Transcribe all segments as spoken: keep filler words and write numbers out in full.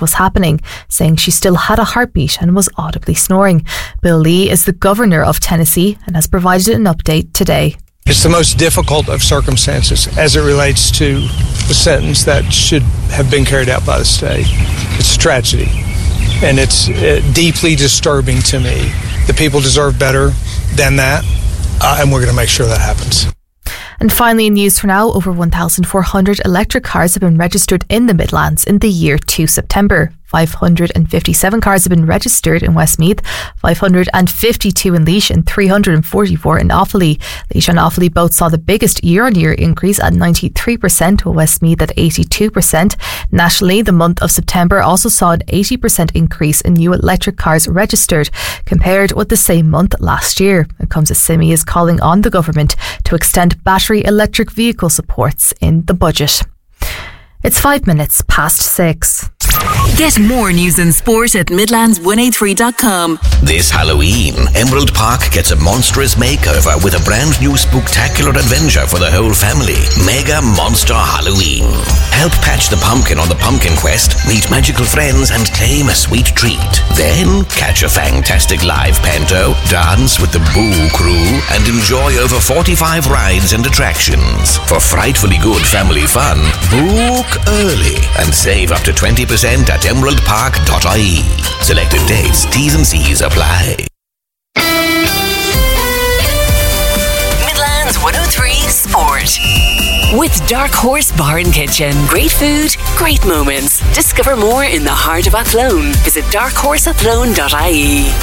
was happening, saying she still had a heartbeat and was audibly snoring. Bill Lee is the governor of Tennessee and has provided an update today. It's the most difficult of circumstances as it relates to the sentence that should have been carried out by the state. It's a tragedy, and it's uh, deeply disturbing to me. The people deserve better than that, uh, and we're going to make sure that happens. And finally, in news for now, over one thousand four hundred electric cars have been registered in the Midlands in the year to September. five hundred fifty-seven cars have been registered in Westmeath, five hundred fifty-two in Laois and three hundred forty-four in Offaly. Laois and Offaly both saw the biggest year-on-year increase at ninety-three percent, with Westmeath at eighty-two percent. Nationally, the month of September also saw an eighty percent increase in new electric cars registered compared with the same month last year. It comes as S I M I is calling on the government to extend battery electric vehicle supports in the budget. It's five minutes past six. Get more news and sport at Midlands one eighty-three dot com. This Halloween, Emerald Park gets a monstrous makeover with a brand new spectacular adventure for the whole family. Mega Monster Halloween. Help patch the pumpkin on the pumpkin quest, meet magical friends and claim a sweet treat. Then catch a fantastic live panto, dance with the Boo Crew and enjoy over forty-five rides and attractions. For frightfully good family fun, book early and save up to twenty percent at emerald park dot I E. Selected dates, T's and C's apply. Midlands one oh three Sport. With Dark Horse Bar and Kitchen. Great food, great moments. Discover more in the heart of Athlone. Visit dark horse athlone dot I E.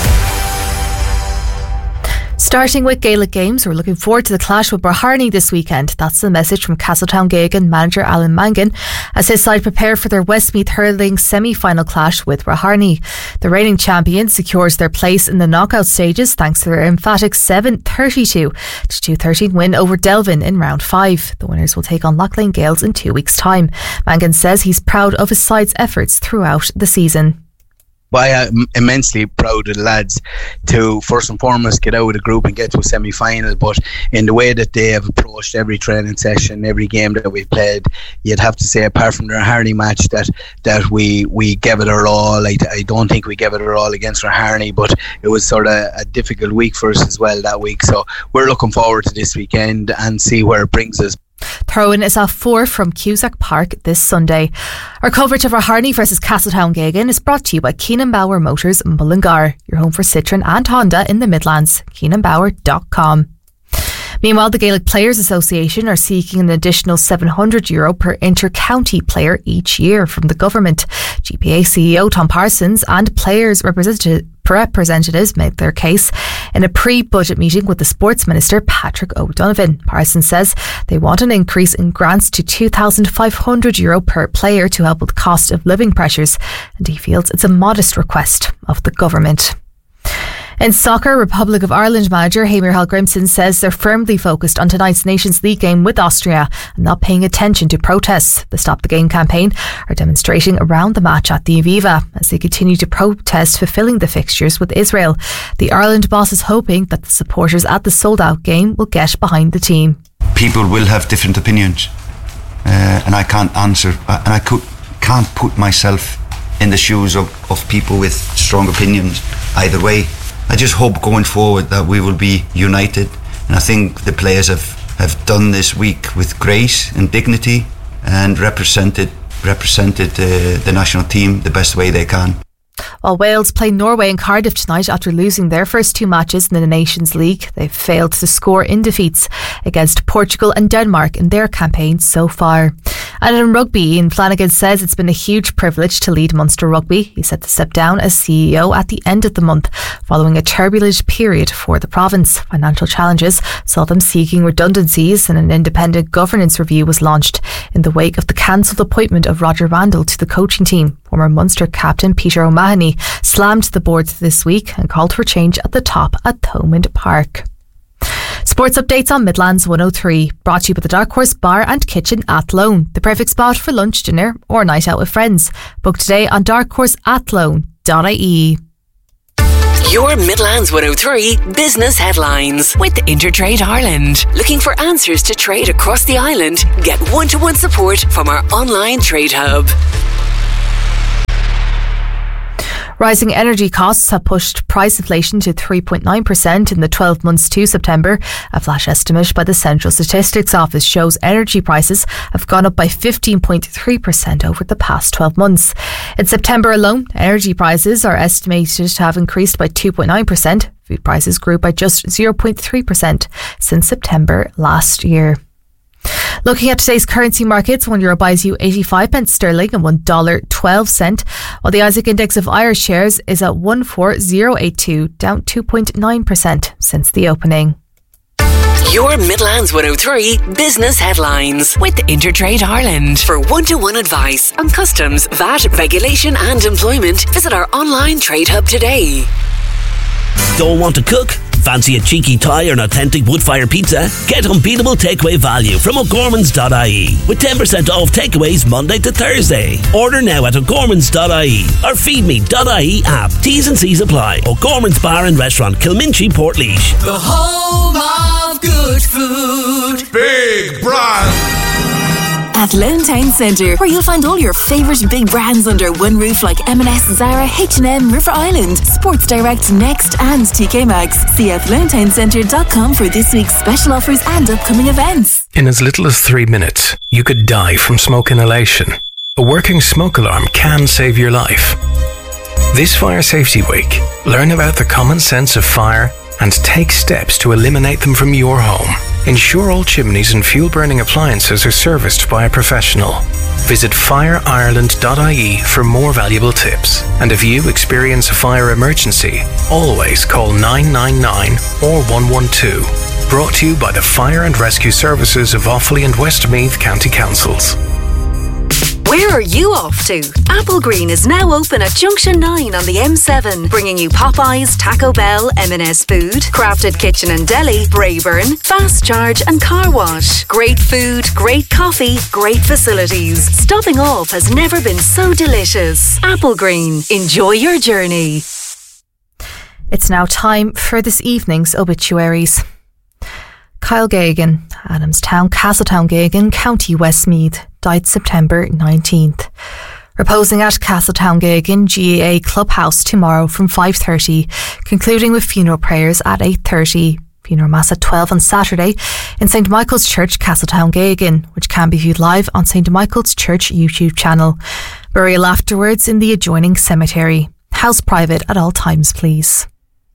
Starting with Gaelic games, we're looking forward to the clash with Braharney this weekend. That's the message from Castletown Gaegan manager Alan Mangan as his side prepare for their Westmeath hurling semi-final clash with Braharney. The reigning champion secures their place in the knockout stages thanks to their emphatic seven thirty-two to two thirteen win over Delvin in round five. The winners will take on Loughlane Gales in two weeks' time. Mangan says he's proud of his side's efforts throughout the season. But I am immensely proud of the lads to first and foremost get out of the group and get to a semi-final, but in the way that they have approached every training session, every game that we played, you'd have to say apart from their Harney match that that we, we gave it our all. I, I don't think we gave it our all against our Harney, but it was sort of a difficult week for us as well that week, so we're looking forward to this weekend and see where it brings us. Throw-in is at four from Cusack Park this Sunday. Our coverage of Raharney versus Castletown Gaegan is brought to you by Keenan Bauer Motors Mullingar, your home for Citroen and Honda in the Midlands. keenan bauer dot com. Meanwhile, the Gaelic Players Association are seeking an additional seven hundred euro per inter-county player each year from the government. G P A C E O Tom Parsons and players representative representatives made their case in a pre-budget meeting with the Sports Minister Patrick O'Donovan. Parsons says they want an increase in grants to two thousand five hundred euro per player to help with cost of living pressures, and he feels it's a modest request of the government. In soccer, Republic of Ireland manager Heimir Hallgrimsson says they're firmly focused on tonight's Nations League game with Austria and not paying attention to protests. The Stop the Game campaign are demonstrating around the match at the Aviva as they continue to protest fulfilling the fixtures with Israel. The Ireland boss is hoping that the supporters at the sold-out game will get behind the team. People will have different opinions, uh, and I can't answer, uh, and I could, can't put myself in the shoes of, of people with strong opinions either way. I just hope going forward that we will be united, and I think the players have, have done this week with grace and dignity and represented represented uh, the national team the best way they can. While Wales play Norway and Cardiff tonight after losing their first two matches in the Nations League, they've failed to score in defeats against Portugal and Denmark in their campaign so far. And in rugby, Ian Flanagan says it's been a huge privilege to lead Munster Rugby. He set to step down as C E O at the end of the month, following a turbulent period for the province. Financial challenges saw them seeking redundancies, and an independent governance review was launched in the wake of the cancelled appointment of Roger Randall to the coaching team. Former Munster captain Peter O'Mahony slammed the boards this week and called for change at the top at Thomond Park. Sports updates on Midlands one oh three, brought to you by the Dark Horse Bar and Kitchen Athlone, the perfect spot for lunch, dinner or night out with friends. Book today on dark horse athlone dot I E. Your Midlands one oh three business headlines with Intertrade Ireland. Looking for answers to trade across the island? Get one-to-one support from our online trade hub. Rising energy costs have pushed price inflation to three point nine percent in the twelve months to September. A flash estimate by the Central Statistics Office shows energy prices have gone up by fifteen point three percent over the past twelve months. In September alone, energy prices are estimated to have increased by two point nine percent. Food prices grew by just zero point three percent since September last year. Looking at today's currency markets, one euro buys you eighty-five pence sterling and one dollar twelve cent, while the Isaac Index of Irish shares is at one four zero eight two, down two point nine percent since the opening. Your Midlands one oh three business headlines with Intertrade Ireland. For one-to-one advice on customs, V A T, regulation and employment, visit our online trade hub today. Don't want to cook? Fancy a cheeky Thai or an authentic wood-fire pizza? Get unbeatable takeaway value from O'Gorman's dot I E with ten percent off takeaways Monday to Thursday. Order now at O'Gorman's dot I E or feedme dot I E app. T's and C's apply. O'Gorman's Bar and Restaurant, Kilminchie, Portlaoise. The home of good food. Big Brand. At Lone Town Centre, where you'll find all your favourite big brands under one roof like M and S, Zara, H and M, River Island, Sports Direct, Next and T K Maxx. See f lone town centre dot com for this week's special offers and upcoming events. In as little as three minutes, you could die from smoke inhalation. A working smoke alarm can save your life. This Fire Safety Week, learn about the common sense of fire and take steps to eliminate them from your home. Ensure all chimneys and fuel-burning appliances are serviced by a professional. Visit fire ireland dot I E for more valuable tips. And if you experience a fire emergency, always call nine nine nine or one one two. Brought to you by the Fire and Rescue Services of Offaly and Westmeath County Councils. Where are you off to? Apple Green is now open at Junction nine on the M seven, bringing you Popeyes, Taco Bell, M and S Food, Crafted Kitchen and Deli, Brayburn, Fast Charge and Car Wash. Great food, great coffee, great facilities. Stopping off has never been so delicious. Apple Green. Enjoy your journey. It's now time for this evening's obituaries. Kyle Geoghegan, Adamstown, Castletown Geoghegan, County Westmeath, died September nineteenth. Reposing at Castletown Geoghegan G A A Clubhouse tomorrow from five thirty, concluding with funeral prayers at eight thirty. Funeral Mass at twelve on Saturday in Saint Michael's Church, Castletown Geoghegan, which can be viewed live on Saint Michael's Church YouTube channel. Burial afterwards in the adjoining cemetery. House private at all times, please.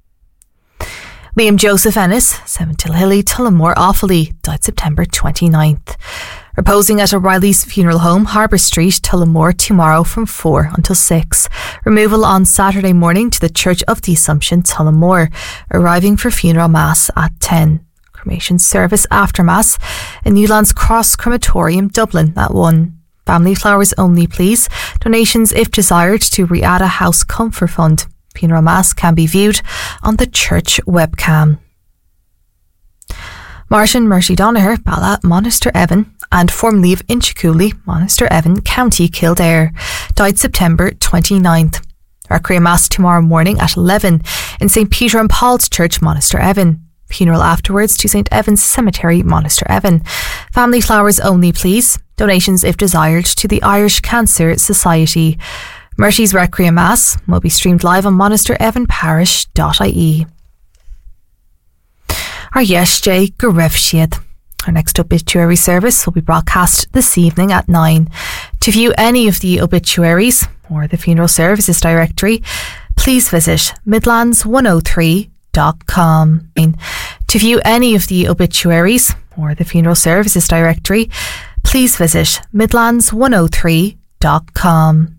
Liam Joseph Ennis, Seven Tilhilly, Tullamore, Offaly, died September twenty-ninth. Reposing at O'Reilly's Funeral Home, Harbour Street, Tullamore, tomorrow from four until six. Removal on Saturday morning to the Church of the Assumption, Tullamore, arriving for funeral mass at ten. Cremation service after mass in Newlands Cross Crematorium, Dublin at one. Family flowers only, please. Donations, if desired, to Riada House Comfort Fund. Funeral mass can be viewed on the church webcam. Martin Murphy Donaher, Bala, Monaster Evan, and formerly of Inchicooley, Monaster Evan, County Kildare, died September twenty-ninth. Requiem Mass tomorrow morning at eleven in Saint Peter and Paul's Church, Monaster Evan. Funeral afterwards to Saint Evan's Cemetery, Monaster Evan. Family flowers only, please. Donations, if desired, to the Irish Cancer Society. Murphy's Requiem Mass will be streamed live on monaster evan parish dot I E. Our Yes J Garevshiad. Our next obituary service will be broadcast this evening at nine. To view any of the obituaries or the funeral services directory, please visit midlands one oh three dot com. To view any of the obituaries or the funeral services directory, please visit midlands one oh three dot com.